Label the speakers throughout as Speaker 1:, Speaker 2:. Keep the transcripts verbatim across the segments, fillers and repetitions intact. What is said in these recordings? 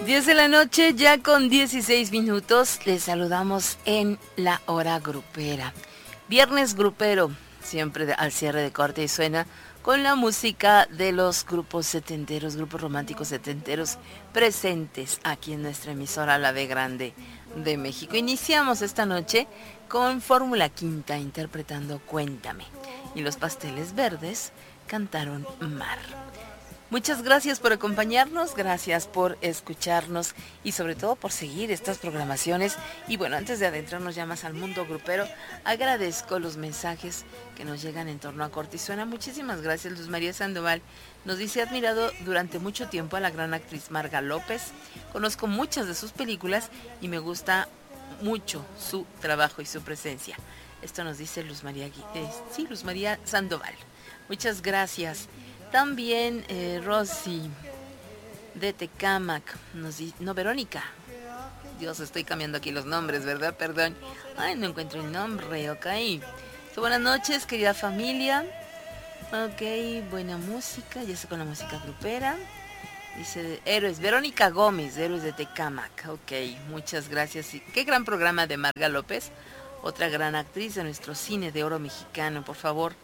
Speaker 1: diez de la noche, ya con dieciséis minutos, les saludamos en la hora grupera. Viernes grupero, siempre al cierre de Corte y Suena, con la música de los grupos setenteros, grupos románticos setenteros presentes aquí en nuestra emisora La B Grande de México. Iniciamos esta noche con Fórmula Quinta interpretando Cuéntame, y los Pasteles Verdes cantaron Mar. Muchas gracias por acompañarnos, gracias por escucharnos y sobre todo por seguir estas programaciones. Y bueno, antes de adentrarnos ya más al mundo grupero, agradezco los mensajes que nos llegan en torno a Corte y Suena. Muchísimas gracias. Luz María Sandoval nos dice: he admirado durante mucho tiempo a la gran actriz Marga López. Conozco muchas de sus películas y me gusta mucho su trabajo y su presencia. Esto nos dice Luz María, eh, sí, Luz María Sandoval. Muchas gracias. También eh, Rosy de Tecámac, nos dice, no, Verónica. Dios, estoy cambiando aquí los nombres, ¿verdad? Perdón. Ay, no encuentro el nombre, ok. So, buenas noches, querida familia. Ok, buena música, ya sé con la música grupera. Dice Héroes, Verónica Gómez, de Héroes de Tecámac. Ok, muchas gracias. Qué gran programa de Marga López, otra gran actriz de nuestro cine de oro mexicano, por favor.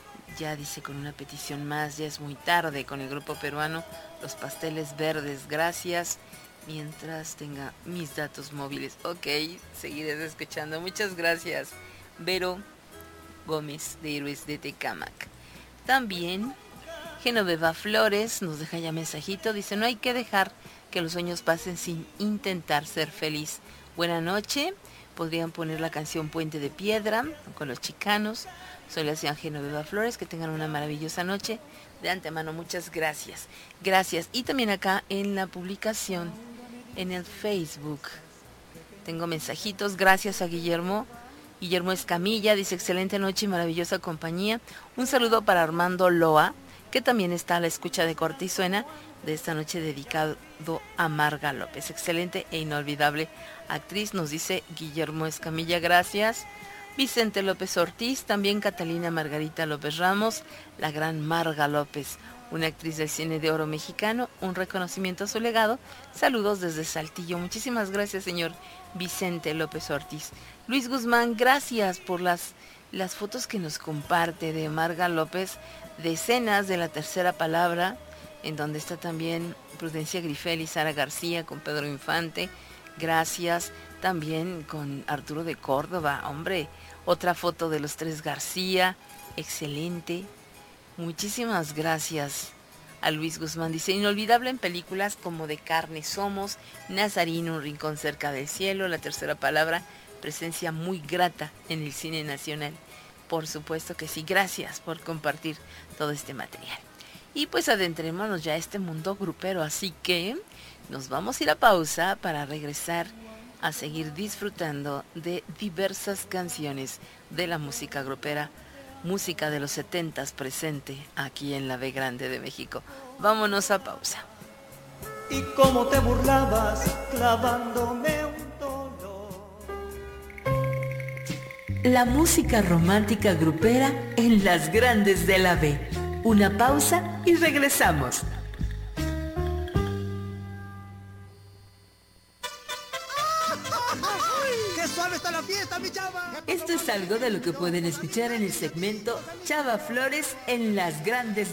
Speaker 1: Ya dice con una petición más, ya es muy tarde, con el grupo peruano Los Pasteles Verdes, gracias, mientras tenga mis datos móviles. Ok, seguiré escuchando, muchas gracias. Vero Gómez, de Héroes de Tecámac. También Genoveva Flores nos deja ya mensajito, dice: no hay que dejar que los sueños pasen sin intentar ser feliz. Buena noche, podrían poner la canción Puente de Piedra con los Chicanos. Soy la señora Genoveva Flores, que tengan una maravillosa noche. De antemano, muchas gracias. Gracias. Y también acá en la publicación, en el Facebook, tengo mensajitos. Gracias a Guillermo. Guillermo Escamilla dice: excelente noche y maravillosa compañía. Un saludo para Armando Loa, que también está a la escucha de Corte y Suena de esta noche, dedicado a Marga López. Excelente e inolvidable actriz, nos dice Guillermo Escamilla. Gracias. Vicente López Ortiz, también Catalina Margarita López Ramos, la gran Marga López, una actriz del cine de oro mexicano, un reconocimiento a su legado. Saludos desde Saltillo. Muchísimas gracias, señor Vicente López Ortiz. Luis Guzmán, gracias por las, las fotos que nos comparte de Marga López, de escenas de La Tercera Palabra, en donde está también Prudencia Grifel y Sara García con Pedro Infante. Gracias. También con Arturo de Córdoba, hombre, otra foto de los tres García, excelente. Muchísimas gracias a Luis Guzmán. Dice: inolvidable en películas como De Carne Somos, Nazarino, Un Rincón Cerca del Cielo, La Tercera Palabra, presencia muy grata en el cine nacional. Por supuesto que sí, gracias por compartir todo este material. Y pues adentrémonos ya a este mundo grupero, así que nos vamos a ir a pausa para regresar a seguir disfrutando de diversas canciones de la música grupera, música de los setentas presente aquí en la B Grande de México. Vámonos a pausa.
Speaker 2: Y cómo te burlabas clavándome un dolor.
Speaker 3: La música romántica grupera en las grandes de la B. Una pausa y regresamos. Esto es algo de lo que pueden escuchar en el segmento Chava Flores en las grandes